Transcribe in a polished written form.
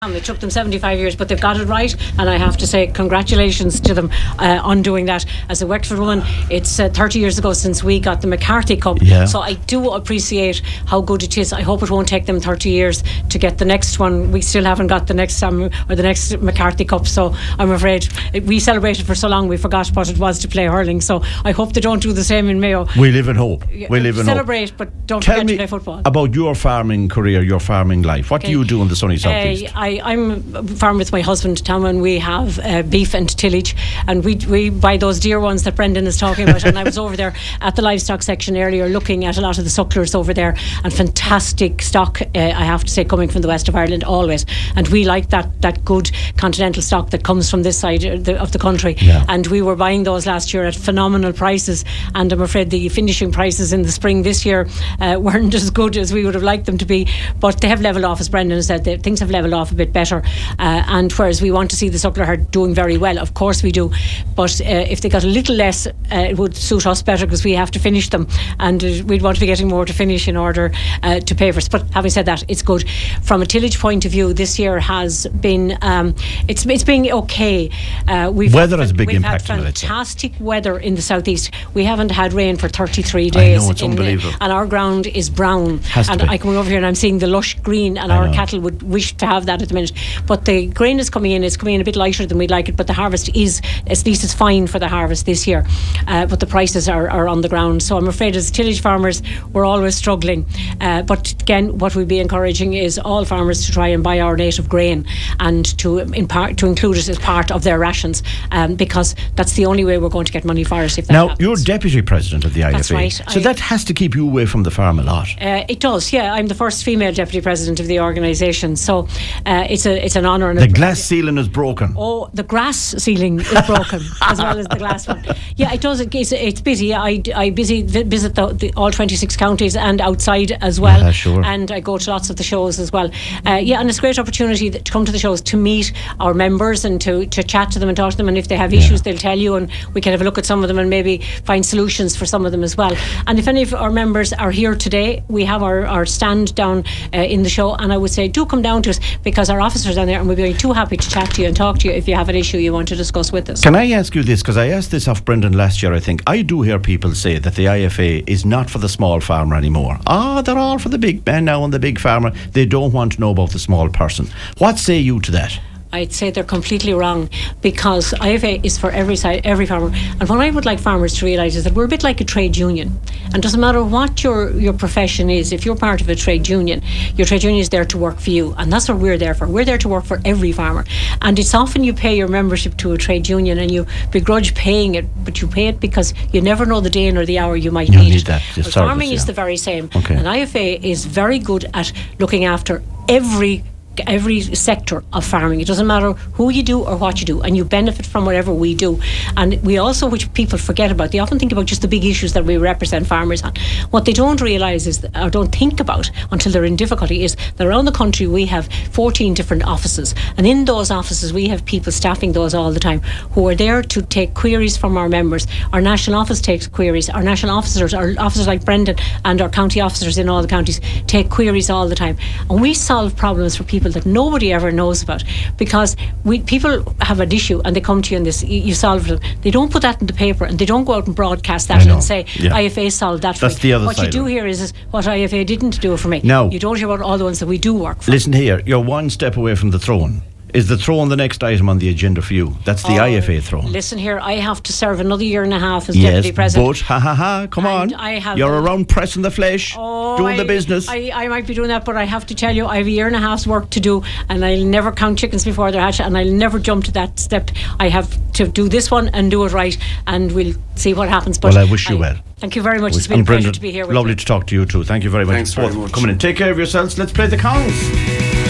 It took them 75 years, but they've got it right, and I have to say congratulations to them on doing that. As a Wexford woman, it's 30 years ago since we got the McCarthy Cup, so I do appreciate how good it is. I hope it won't take them 30 years to get the next one. We still haven't got the next or the next McCarthy Cup, so I'm afraid we celebrated for so long we forgot what it was to play hurling, so I hope they don't do the same in Mayo. We live in hope. We live in celebrate, hope. but don't Tell forget me to play football. About your farming career, your farming life. What do you do in the sunny southeast? I'm a farmer with my husband Tom, and we have beef and tillage, and we buy those dear ones that Brendan is talking about. And I was over there at the livestock section earlier looking at a lot of the sucklers over there, and fantastic stock, I have to say, coming from the west of Ireland always, and we like that good continental stock that comes from this side of the country, and we were buying those last year at phenomenal prices, and I'm afraid the finishing prices in the spring this year weren't as good as we would have liked them to be, but they have levelled off, as Brendan said. Things have levelled off a bit better, and whereas we want to see the suckler herd doing very well, of course we do, but if they got a little less, it would suit us better, because we have to finish them, and we'd want to be getting more to finish in order to pay for it. But having said that, it's good. From a tillage point of view, this year has been it's been okay. Weather has a big impact on it. We've had fantastic weather in the southeast. We haven't had rain for 33 days. I know, it's unbelievable. And our ground is brown, and I come over here and I'm seeing the lush green, and our cattle would wish to have that at the minute. But the grain is coming in. It's coming in a bit lighter than we'd like it, but the harvest is, at least it's fine for the harvest this year. But the prices are on the ground. So I'm afraid as tillage farmers, we're always struggling. But again, what we'd be encouraging is all farmers to try and buy our native grain, and to include it as part of their rations, because that's the only way we're going to get money for it. If that happens. You're deputy president of the IFA. That's right. So that has to keep you away from the farm a lot. It does, yeah. I'm the first female deputy president of the organisation, so it's an honour. And the glass ceiling is broken. Oh, the grass ceiling is broken as well as the glass one. Yeah, it does. It's busy. I visit all 26 counties and outside as well. Yeah, sure. And I go to lots of the shows as well. And it's a great opportunity to come to the shows, to meet our members and to chat to them and talk to them. And if they have issues, they'll tell you, and we can have a look at some of them and maybe find solutions for some of them as well. And if any of our members are here today, we have our stand down in the show, and I would say do come down to us, because our officers down there, and we'll be too happy to chat to you and talk to you if you have an issue you want to discuss with us. Can I ask you this, because I asked this off Brendan last year, I think. I do hear people say that the IFA is not for the small farmer anymore. They're all for the big man now and the big farmer. They don't want to know about the small person. What say you to that? I'd say they're completely wrong, because IFA is for every farmer. And what I would like farmers to realise is that we're a bit like a trade union, and it doesn't matter what your profession is. If you're part of a trade union, your trade union is there to work for you, and that's what we're there for. We're there to work for every farmer. And it's often you pay your membership to a trade union and you begrudge paying it, but you pay it because you never know the day nor the hour you might need it. That well, farming is the very same. Okay. And IFA is very good at looking after every sector of farming. It doesn't matter who you do or what you do, and you benefit from whatever we do. And we also, which people forget about, they often think about just the big issues that we represent farmers on. What they don't realise is, or don't think about until they're in difficulty, is that around the country we have 14 different offices, and in those offices we have people staffing those all the time who are there to take queries from our members. Our national office takes queries. Our national officers, our officers like Brendan, and our county officers in all the counties take queries all the time, and we solve problems for people that nobody ever knows about, because people have an issue and they come to you and you solve it. They don't put that in the paper, and they don't go out and broadcast that and say IFA solved that for me. That's the other what side. What you do here is what IFA didn't do for me. No. You don't hear about all the ones that we do work for. Listen here, you're one step away from the throne. Is the throne the next item on the agenda for you? That's the IFA throne. Listen here, I have to serve another year and a half as deputy president. But come on. You're around pressing the flesh, doing the business. I might be doing that, but I have to tell you, I have a year and a half's work to do, and I'll never count chickens before they're hatched, and I'll never jump to that step. I have to do this one and do it right, and we'll see what happens. But I wish you well. Thank you very much. It's been a pleasure to be here with you. Lovely to talk to you too. Thank you very much. Thanks very much. Coming in. Take care of yourselves. Let's play the Congs.